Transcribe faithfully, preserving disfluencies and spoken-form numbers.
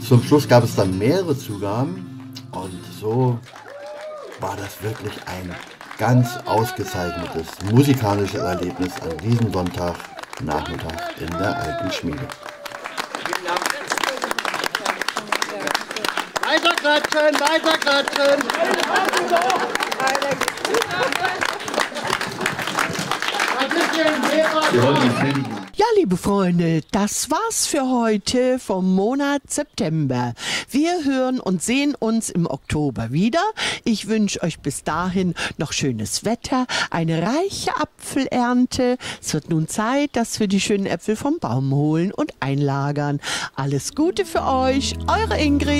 Zum Schluss gab es dann mehrere Zugaben und so war das wirklich ein ganz ausgezeichnetes musikalisches Erlebnis an diesem Sonntagnachmittag in der alten Schmiede. Weiter klatschen, weiter klatschen! Ja, liebe Freunde, das war's für heute vom Monat September. Wir hören und sehen uns im Oktober wieder. Ich wünsche euch bis dahin noch schönes Wetter, eine reiche Apfelernte. Es wird nun Zeit, dass wir die schönen Äpfel vom Baum holen und einlagern. Alles Gute für euch, eure Ingrid.